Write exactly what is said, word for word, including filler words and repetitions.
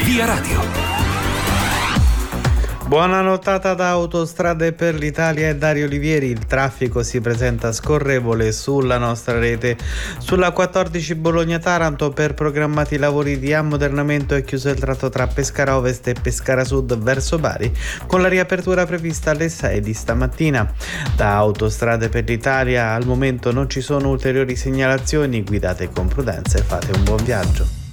Via Radio. Buona nottata da Autostrade per l'Italia e Dario Olivieri. Il traffico si presenta scorrevole sulla nostra rete. Sulla quattordici Bologna-Taranto per programmati lavori di ammodernamento è chiuso il tratto tra Pescara Ovest e Pescara Sud verso Bari, con la riapertura prevista alle sei di stamattina. Da Autostrade per l'Italia al momento non ci sono ulteriori segnalazioni, guidate con prudenza e fate un buon viaggio.